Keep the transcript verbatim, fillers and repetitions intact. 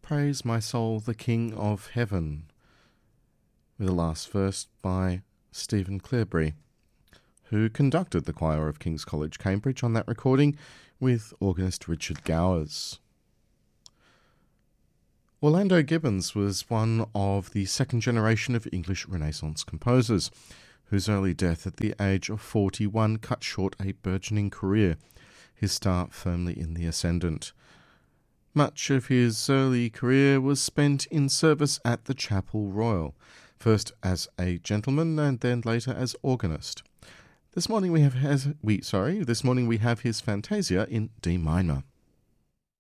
Praise My Soul, the King of Heaven, with the last verse by Stephen Clarebury, who conducted the choir of King's College, Cambridge, on that recording with organist Richard Gowers. Orlando Gibbons was one of the second generation of English Renaissance composers, whose early death at the age of forty-one cut short a burgeoning career, his star firmly in the ascendant. Much of his early career was spent in service at the Chapel Royal, first as a gentleman and then later as organist. This morning we have has, we sorry, this morning we have his Fantasia in D minor.